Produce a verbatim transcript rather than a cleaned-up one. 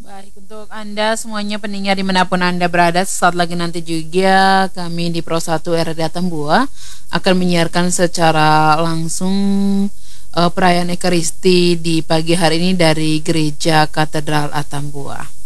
Baik, untuk Anda semuanya pendengar dimanapun Anda berada, saat lagi nanti juga kami di Pro satu R D Atambua akan menyiarkan secara langsung uh, perayaan Ekaristi di pagi hari ini dari Gereja Katedral Atambua.